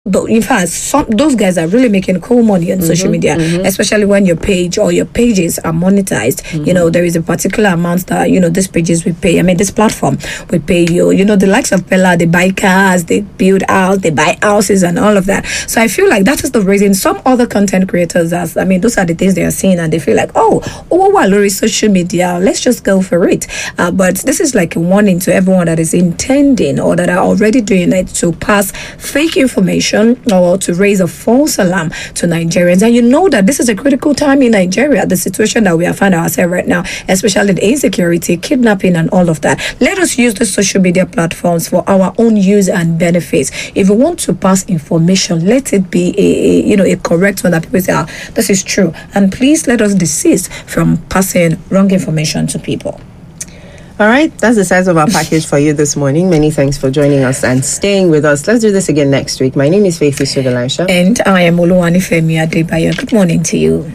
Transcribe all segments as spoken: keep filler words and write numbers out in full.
But in fact, some, those guys are really making cool money on mm-hmm, social media, mm-hmm. especially when your page or your pages are monetized. Mm-hmm. You know, there is a particular amount that, you know, these pages will pay. I mean, this platform will pay you. You know, the likes of Bella, they buy cars, they build houses, they buy houses and all of that. So I feel like that is the reason some other content creators, as I mean, those are the things they are seeing and they feel like, oh, oh, well, Lori, social media, let's just go for it. Uh, but this is like a warning to everyone that is intending or that are already doing it to pass fake information or to raise a false alarm to Nigerians. And you know that this is a critical time in Nigeria, the situation that we are finding ourselves right now, especially the insecurity, kidnapping, and all of that. Let us use the social media platforms for our own use and benefits. If we want to pass information, let it be a, a you know a correct one that people say, ah, this is true. And please let us desist from passing wrong information to people. All right, that's the size of our package for you this morning. Many thanks for joining us and staying with us. Let's do this again next week. My name is Faithy Sugalaisha. And I am Oluwanifemi Adebayo. Good morning to you.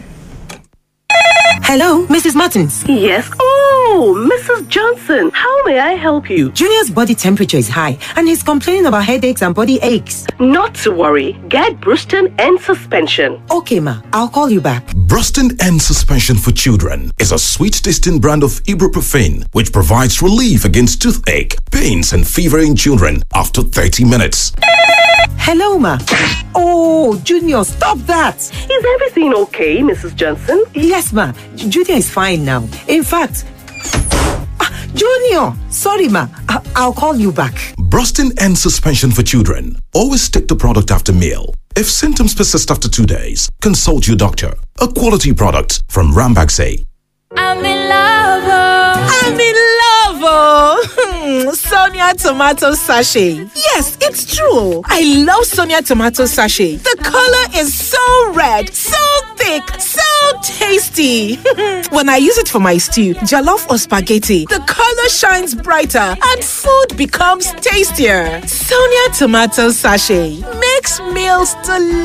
Hello, Missus Martins. Yes. Oh, Missus Johnson, how may I help you? Junior's body temperature is high and he's complaining about headaches and body aches. Not to worry. Get Bruston and suspension. Okay, ma. I'll call you back. Bruston and Suspension for Children is a sweet-tasting brand of ibuprofen which provides relief against toothache, pains, and fever in children after thirty minutes. Hello, ma. Oh, Junior, stop that. Is everything okay, Missus Johnson? Yes, ma. Junior is fine now. In fact, ah, Junior, sorry, ma. I- I'll call you back. Bruston and Suspension for Children. Always take the product after meal. If symptoms persist after two days, consult your doctor. A quality product from Rambaxay. I'm in love. Oh. I'm in love. Oh. Sonia tomato sachet. Yes, it's true. I love Sonia tomato sachet. The color is so red, so thick, so tasty. When I use it for my stew, jollof or spaghetti, the color shines brighter and food becomes tastier. Sonia tomato sachet makes meals delicious.